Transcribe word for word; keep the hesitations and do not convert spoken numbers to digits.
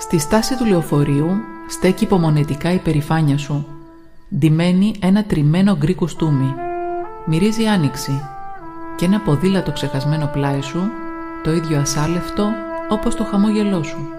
Στη στάση του λεωφορείου στέκει υπομονετικά η περηφάνεια σου. Ντυμένη ένα τριμμένο γκρι κουστούμι. Μυρίζει άνοιξη. Και ένα ποδήλατο ξεχασμένο πλάι σου, το ίδιο ασάλευτο όπως το χαμόγελό σου.